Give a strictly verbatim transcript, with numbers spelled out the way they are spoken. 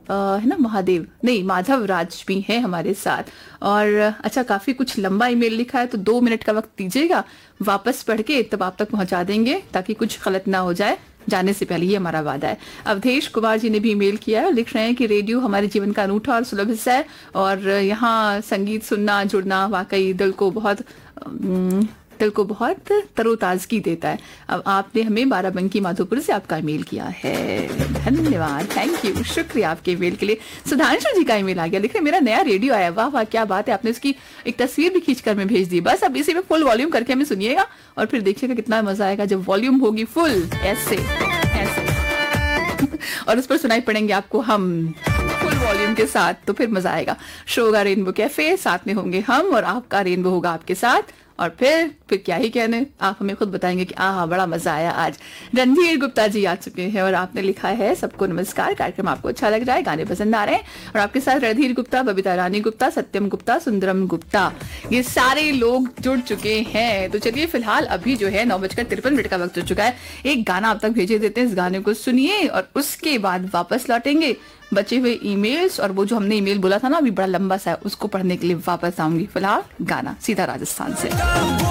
आ, है ना, महादेव नहीं माधव राज भी हैं हमारे साथ। और अच्छा, काफी कुछ लंबा ईमेल लिखा है, तो दो मिनट का वक्त दीजिएगा, वापस पढ़ के तब आप तक पहुंचा देंगे ताकि कुछ गलत ना हो जाए जाने से पहले, ये हमारा वादा है। अवधेश कुमार जी ने भी ईमेल किया है, लिख रहे हैं कि रेडियो हमारे जीवन का अनूठा और सुलभ हिस्सा है और यहाँ संगीत सुनना जुड़ना वाकई दिल को बहुत अम, दिल को बहुत तरोताजगी देता है। अब आपने हमें बाराबंकी माधोपुर से आपका ईमेल किया है, धन्यवाद, थैंक यू, शुक्रिया आपके ईमेल के लिए। सुधांशु जी का ईमेल आ गया, लिख रहे मेरा नया रेडियो आया, वाह वाह क्या बात है, आपने उसकी एक तस्वीर भी खींचकर मैं भेज दी। बस अब इसी में फुल वॉल्यूम करके हमें सुनिएगा और फिर देखिएगा कितना मजा आएगा जब वॉल्यूम होगी फुल, ऐसे ऐसे और उस पर सुनाई पड़ेंगे आपको हम फुल वॉल्यूम के साथ, तो फिर मजा आएगा। शो होगा रेनबो कैफे, साथ में होंगे हम और आपका रेनबो होगा आपके साथ, और फिर फिर क्या ही कहने, आप हमें खुद बताएंगे कि आहा बड़ा मजा आया आज। रणधीर गुप्ता जी आ चुके हैं और आपने लिखा है सबको नमस्कार, कार्यक्रम आपको अच्छा लग रहा है, गाने पसंद आ रहे हैं। और आपके साथ रणधीर गुप्ता, बबीता रानी गुप्ता, सत्यम गुप्ता, सुंदरम गुप्ता, ये सारे लोग जुड़ चुके हैं। तो चलिए फिलहाल अभी जो है नौ बजकर तिरपन मिनट का वक्त हो चुका है, एक गाना आप तक भेजे देते हैं, इस गाने को सुनिए और उसके बाद वापस लौटेंगे बचे हुए ईमेल्स, और वो जो हमने ईमेल बोला था ना अभी बड़ा लंबा सा है, उसको पढ़ने के लिए वापस आऊंगी। फिलहाल गाना सीधा राजस्थान से।